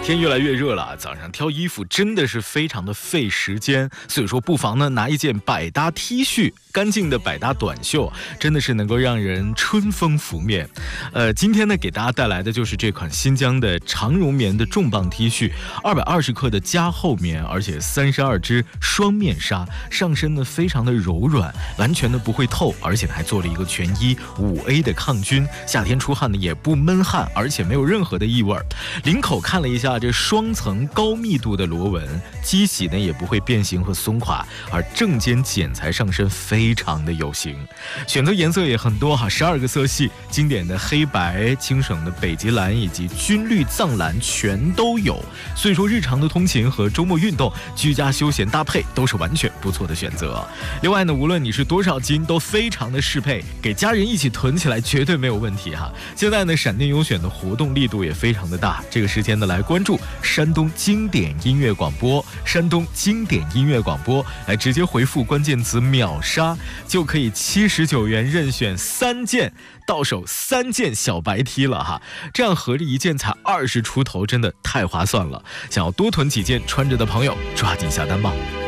天越来越热了，早上挑衣服真的是非常的费时间，所以说不妨呢拿一件百搭 T 恤，干净的百搭短袖，真的是能够让人春风拂面。今天呢给大家带来的就是这款新疆的长绒棉的重磅 T 恤，220克的加厚棉，而且32支双面纱，上身呢非常的柔软，完全的不会透，而且还做了一个全衣5A 的抗菌，夏天出汗呢也不闷汗，而且没有任何的异味。领口看了一下，这双层高密度的螺纹，机洗呢也不会变形和松垮，而正肩剪裁上身非常的有型。选择颜色也很多哈，12个色系，经典的黑白、清省的北极蓝以及军绿藏蓝全都有。所以说日常的通勤和周末运动、居家休闲搭配都是完全不错的选择。另外呢，无论你是多少斤，都非常的适配，给家人一起囤起来绝对没有问题哈。现在呢，闪电优选的活动力度也非常的大，这个时间呢来关注山东经典音乐广播，山东经典音乐广播，来直接回复关键词秒杀，就可以79元任选3件，到手3件小白 T 了哈，这样合着一件才20出头，真的太划算了。想要多囤几件穿着的朋友，抓紧下单吧。